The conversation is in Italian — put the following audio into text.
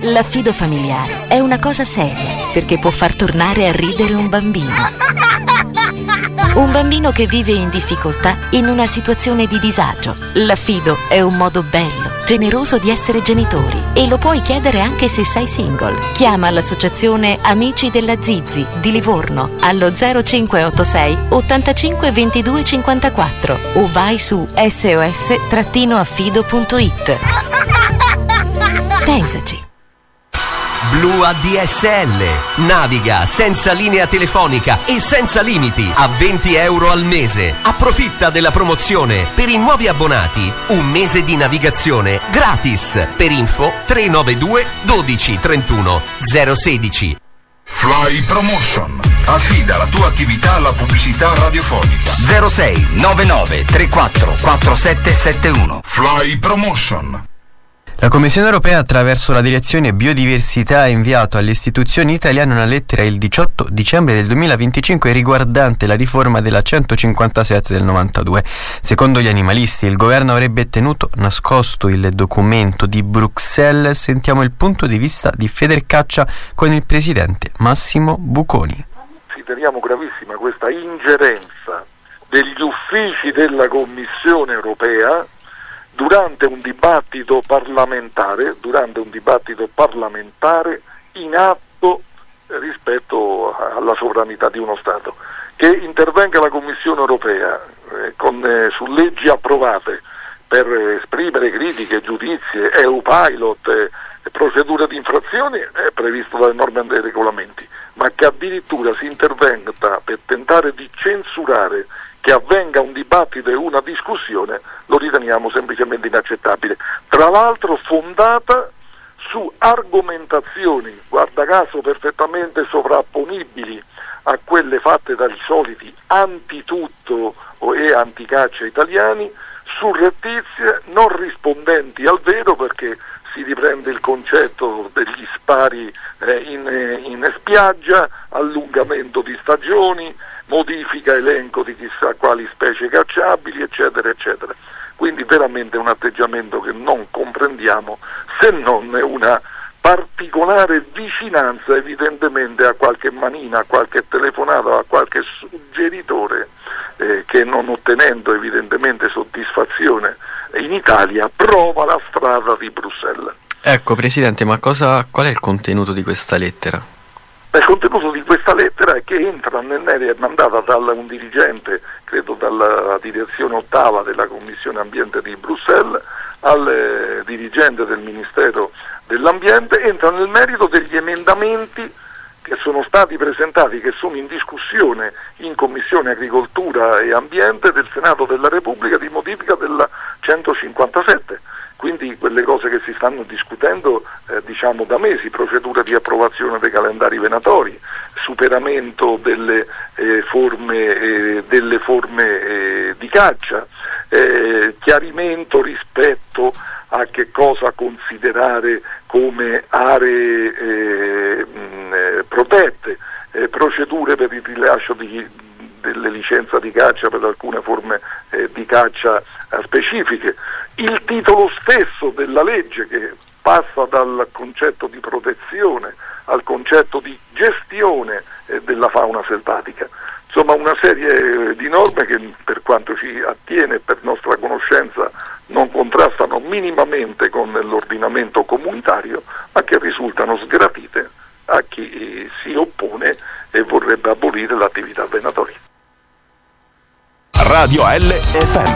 L'affido familiare è una cosa seria, perché può far tornare a ridere un bambino. Un bambino che vive in difficoltà in una situazione di disagio. L'affido è un modo bello, generoso di essere genitori, e lo puoi chiedere anche se sei single. Chiama l'associazione Amici della Zizi di Livorno allo 0586 85 22 54 o vai su sos-affido.it. Pensaci. Blu ADSL. Naviga senza linea telefonica e senza limiti a 20 euro al mese. Approfitta della promozione. Per i nuovi abbonati, un mese di navigazione gratis. Per info 392 12 31 016. Fly Promotion. Affida la tua attività alla pubblicità radiofonica. 06 99 34 4771. Fly Promotion. La Commissione europea, attraverso la direzione Biodiversità, ha inviato alle istituzioni italiane una lettera il 18 dicembre del 2025 riguardante la riforma della 157 del 92. Secondo gli animalisti, il governo avrebbe tenuto nascosto il documento di Bruxelles. Sentiamo il punto di vista di Federcaccia con il presidente Massimo Buconi. Consideriamo gravissima questa ingerenza degli uffici della Commissione europea durante un dibattito parlamentare in atto rispetto alla sovranità di uno Stato. Che intervenga la Commissione europea su leggi approvate per esprimere critiche, giudizie, EU Pilot, procedure di infrazione è previsto dalle norme e dai regolamenti, ma che addirittura si intervenga per tentare di censurare che avvenga un dibattito e una discussione, lo riteniamo semplicemente inaccettabile. Tra l'altro fondata su argomentazioni, guarda caso, perfettamente sovrapponibili a quelle fatte dai soliti antitutto e anticaccia italiani, surrettizie, non rispondenti al vero, perché si riprende il concetto degli spari in spiaggia, allungamento di stagioni, modifica elenco di chissà quali specie cacciabili, eccetera, eccetera. Quindi veramente un atteggiamento che non comprendiamo, se non una particolare vicinanza evidentemente a qualche manina, a qualche telefonata, a qualche suggeritore che, non ottenendo evidentemente soddisfazione in Italia, prova la strada di Bruxelles. Ecco, Presidente, ma qual è il contenuto di questa lettera? Il contenuto di questa lettera è che entra è mandata da un dirigente, credo dalla direzione ottava della Commissione Ambiente di Bruxelles, al dirigente del Ministero dell'Ambiente, entra nel merito degli emendamenti che sono stati presentati, che sono in discussione in Commissione Agricoltura e Ambiente del Senato della Repubblica di modifica della 157. Quindi quelle cose che si stanno discutendo da mesi, procedure di approvazione dei calendari venatori, superamento delle forme di caccia, chiarimento rispetto a che cosa considerare come aree protette, procedure per il rilascio delle licenze di caccia per alcune forme di caccia specifiche, il titolo stesso della legge che passa dal concetto di protezione al concetto di gestione della fauna selvatica. Insomma, una serie di norme che, per quanto ci attiene, per nostra conoscenza, non contrastano minimamente con l'ordinamento comunitario, ma che risultano sgradite a chi si oppone e vorrebbe abolire l'attività venatoria. Radio L FM.